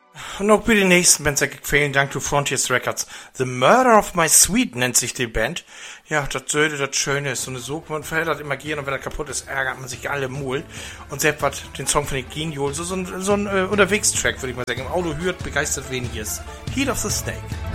Und auch bei den nächsten Bands sag ich vielen Dank to Frontiers Records. The Murder of My Sweet nennt sich die Band. Ja, das Schöne ist, so eine Sog, man verhindert immer gehen und wenn er kaputt ist, ärgert man sich alle Mul. Und selbst was, den Song finde ich genial. So ein Unterwegstrack, würde ich mal sagen. Im Auto hört, begeistert wen hier ist. Heat of the Snake.